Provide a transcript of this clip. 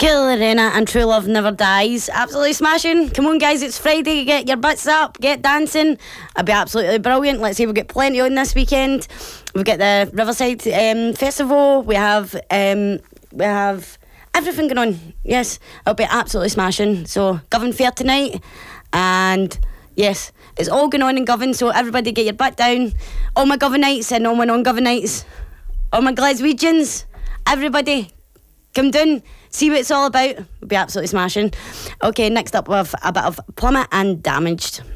Kill Arena and True Love Never Dies. Absolutely smashing. Come on, guys, it's Friday. Get your butts up, get dancing. It'll be absolutely brilliant. Let's see, we've got plenty on this weekend. We've got the Riverside Festival. We have everything going on. Yes, it'll be absolutely smashing. So, Govan Fair tonight. And yes, it's all going on in Govan. So, everybody get your butt down. All my Govanites and all my non-Govanites. All my Glaswegians. Everybody, come down. See what it's all about. It'll be absolutely smashing. Okay, next up we have a bit of Plummet and Damaged.